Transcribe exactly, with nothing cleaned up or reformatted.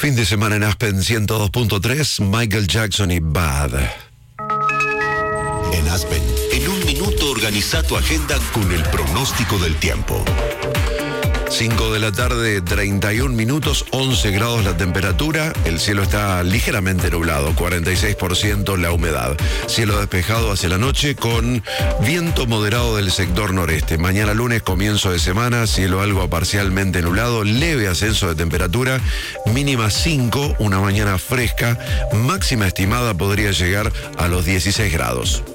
Fin de semana en Aspen ciento dos punto tres, Michael Jackson y Bad. En Aspen, en un minuto organiza tu agenda con el pronóstico del tiempo. cinco de la tarde, treinta y un minutos, once grados la temperatura, el cielo está ligeramente nublado, cuarenta y seis por ciento la humedad. Cielo despejado hacia la noche con viento moderado del sector noreste. Mañana lunes, comienzo de semana, cielo algo parcialmente nublado, leve ascenso de temperatura, mínima cinco, una mañana fresca, máxima estimada podría llegar a los dieciséis grados.